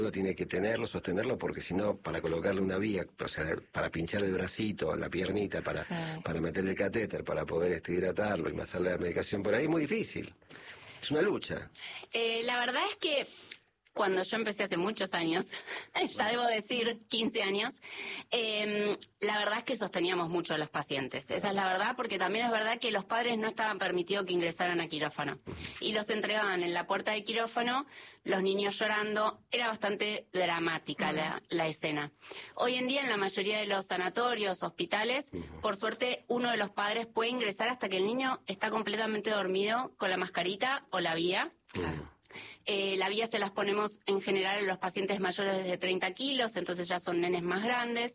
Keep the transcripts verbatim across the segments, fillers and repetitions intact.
Uno tiene que tenerlo, sostenerlo, porque si no, para colocarle una vía, o sea, para pincharle el bracito, la piernita, para, sí. para meterle el catéter, para poder este, hidratarlo y pasarle la medicación por ahí, es muy difícil. Es una lucha. Eh, la verdad es que cuando yo empecé hace muchos años, ya debo decir quince años, eh, la verdad es que sosteníamos mucho a los pacientes. Esa es la verdad, porque también es verdad que los padres no estaban permitidos que ingresaran a quirófano. Y los entregaban en la puerta de quirófano, los niños llorando. Era bastante dramática la, la escena. Hoy en día en la mayoría de los sanatorios, hospitales, por suerte uno de los padres puede ingresar hasta que el niño está completamente dormido con la mascarita o la vía. Claro. Eh, la vía se las ponemos en general a los pacientes mayores de treinta kilos, entonces ya son nenes más grandes,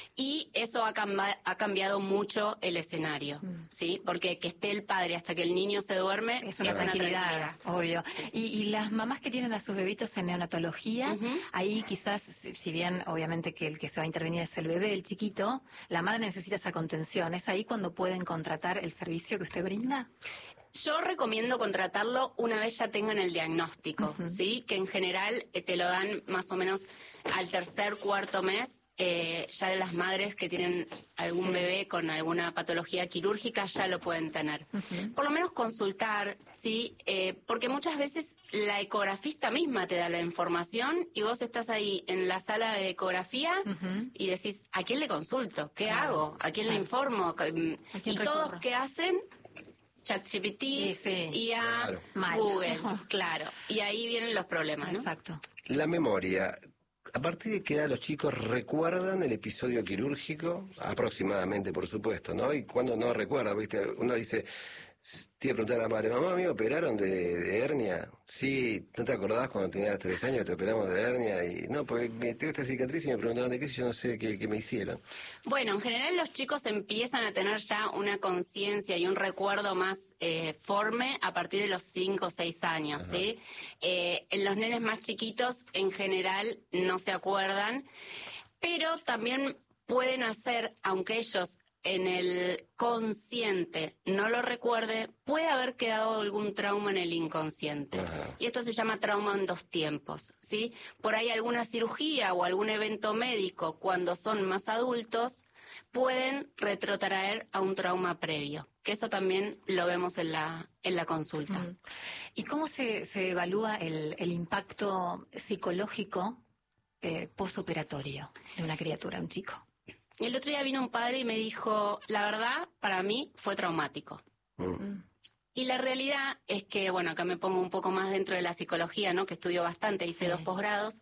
y eso ha, camba- ha cambiado mucho el escenario, mm. ¿sí? Porque que esté el padre hasta que el niño se duerme es una, es una tranquilidad, obvio. Sí. Y, y las mamás que tienen a sus bebitos en neonatología, uh-huh. ahí quizás, si bien obviamente que el que se va a intervenir es el bebé, el chiquito, la madre necesita esa contención. ¿Es ahí cuando pueden contratar el servicio que usted brinda? Yo recomiendo contratarlo una vez ya tengan el diagnóstico, uh-huh. ¿sí? Que en general eh, te lo dan más o menos al tercer, cuarto mes. Eh, ya las madres que tienen algún sí. bebé con alguna patología quirúrgica ya lo pueden tener. Uh-huh. Por lo menos consultar, ¿sí? Eh, porque muchas veces la ecografista misma te da la información y vos estás ahí en la sala de ecografía uh-huh. y decís, ¿a quién le consulto? ¿Qué claro. hago? ¿A quién claro. le informo? ¿A quién y recurro? Todos que hacen... ChatGPT sí, sí. y a claro. Google, claro. Y ahí vienen los problemas, ¿no? Exacto. La memoria. ¿A partir de qué edad los chicos recuerdan el episodio quirúrgico? Aproximadamente, por supuesto, ¿no? Y cuando no recuerda, ¿viste? Uno dice, te iba a preguntar a la madre, mamá, ¿me operaron de, de hernia? Sí, ¿no te acordás cuando tenías tres años te operamos de hernia? Y no, porque me tengo esta cicatriz y me preguntaron de qué, yo no sé qué, qué me hicieron. Bueno, en general los chicos empiezan a tener ya una conciencia y un recuerdo más eh, forme a partir de los cinco o seis años, Ajá. ¿sí? Eh, en los nenes más chiquitos, en general, no se acuerdan, pero también pueden hacer, aunque ellos en el consciente no lo recuerde, puede haber quedado algún trauma en el inconsciente. Ajá. Y esto se llama trauma en dos tiempos, ¿sí? Por ahí alguna cirugía o algún evento médico, cuando son más adultos, pueden retrotraer a un trauma previo, que eso también lo vemos en la, en la consulta. Mm. ¿Y cómo se, se evalúa el, el impacto psicológico eh, posoperatorio de una criatura, un chico? El otro día vino un padre y me dijo, la verdad, para mí fue traumático. Mm. Y la realidad es que, bueno, acá me pongo un poco más dentro de la psicología, ¿no? Que estudio bastante, hice sí. dos posgrados.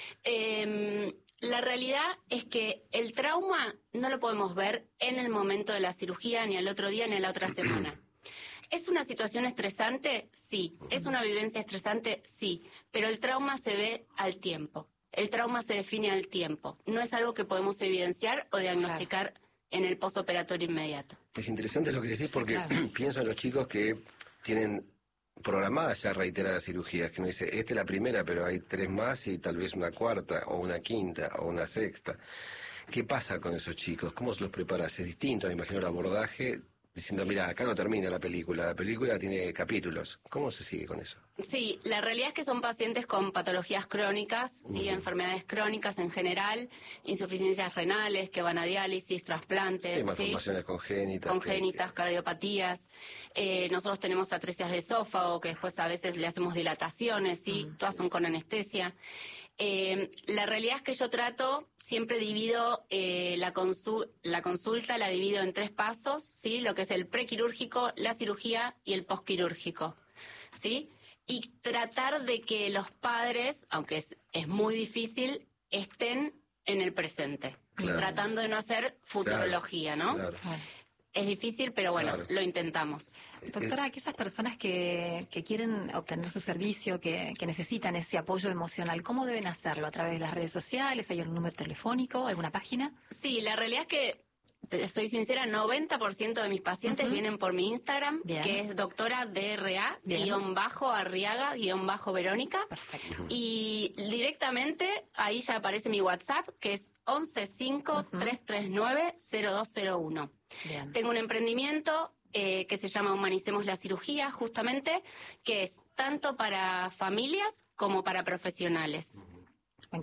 Eh, la realidad es que el trauma no lo podemos ver en el momento de la cirugía, ni al otro día, ni a la otra semana. ¿Es una situación estresante? Sí. ¿Es una vivencia estresante? Sí. Pero el trauma se ve al tiempo. El trauma se define al tiempo. No es algo que podemos evidenciar o diagnosticar claro. en el posoperatorio inmediato. Es interesante lo que decís porque sí, claro. pienso en los chicos que tienen programadas ya reiteradas cirugías, que uno dice, esta es la primera, pero hay tres más y tal vez una cuarta, o una quinta, o una sexta. ¿Qué pasa con esos chicos? ¿Cómo se los preparas? Es distinto, me imagino, el abordaje, diciendo, mira, acá no termina la película, la película tiene capítulos. ¿Cómo se sigue con eso? Sí, la realidad es que son pacientes con patologías crónicas, uh-huh. sí, enfermedades crónicas en general, insuficiencias renales que van a diálisis, trasplantes, sí, malformaciones ¿sí? congénitas, congénitas, que... cardiopatías. Eh, nosotros tenemos atresias de esófago que después a veces le hacemos dilataciones, sí, uh-huh. todas son con anestesia. Eh, la realidad es que yo trato, siempre divido eh, la, consul- la consulta, la divido en tres pasos, sí, lo que es el prequirúrgico, la cirugía y el posquirúrgico, sí. Y tratar de que los padres, aunque es, es muy difícil, estén en el presente. Claro. Tratando de no hacer futurología, claro, ¿no? Claro. Es difícil, pero bueno, claro. lo intentamos. Doctora, aquellas personas que, que quieren obtener su servicio, que, que necesitan ese apoyo emocional, ¿cómo deben hacerlo? ¿A través de las redes sociales? ¿Hay algún número telefónico? ¿Alguna página? Sí, la realidad es que, soy sincera, noventa por ciento de mis pacientes uh-huh. vienen por mi Instagram, Bien. que es doctora D R A, guión bajo Arriaga, guión bajo Verónica. Perfecto. Y directamente ahí ya aparece mi WhatsApp, que es once cinco tres tres nueve cero dos cero uno. Bien. Tengo un emprendimiento eh, que se llama Humanicemos la Cirugía, justamente, que es tanto para familias como para profesionales.